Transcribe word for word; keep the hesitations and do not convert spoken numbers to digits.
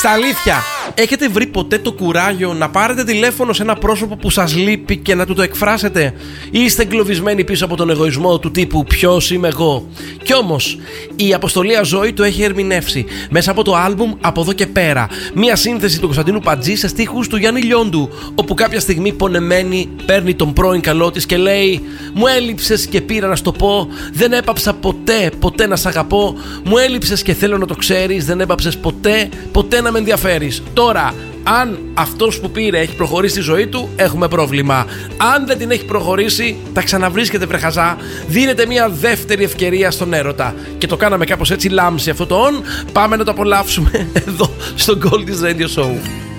Στα αλήθεια, έχετε βρει ποτέ το κουράγιο να πάρετε τηλέφωνο σε ένα πρόσωπο που σας λείπει και να του το εκφράσετε? Ή είστε εγκλωβισμένοι πίσω από τον εγωισμό του τύπου ποιος είμαι εγώ? Κι όμως η Αποστολία Ζωή το έχει ερμηνεύσει μέσα από το άλμπουμ Από εδώ και πέρα, μια σύνθεση του Κωνσταντίνου Πατζή σε στίχους του Γιάννη Λιόντου, όπου κάποια στιγμή πονεμένη παίρνει τον πρώην καλό της και λέει: μου έλειψες και πήρα να στο πω, δεν έπαψα ποτέ, ποτέ να σ' αγαπώ. Μου έλειψες και θέλω να το ξέρεις, δεν έπαψες ποτέ, ποτέ να με ενδιαφέρεις. Τώρα, αν αυτός που πήρε έχει προχωρήσει στη ζωή του, έχουμε πρόβλημα. Αν δεν την έχει προχωρήσει, τα ξαναβρίσκεται βρεχαζά. Δίνετε μια δεύτερη ευκαιρία στον έρωτα. Και το κάναμε κάπως έτσι λάμψη αυτό το on. Πάμε να το απολαύσουμε εδώ στο Goldie's Radio Show.